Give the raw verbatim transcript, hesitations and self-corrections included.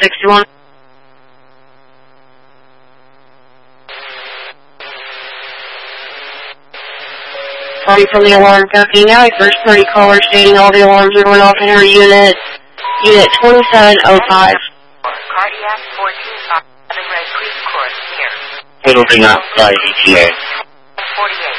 sixty-one. Sorry from the alarm company. Now, first party caller stating all the alarms are going off in her unit. Unit twenty-seven oh five. Cardiac fourteen five, Red Creek Court, here. It'll be not by E T A. forty-eight.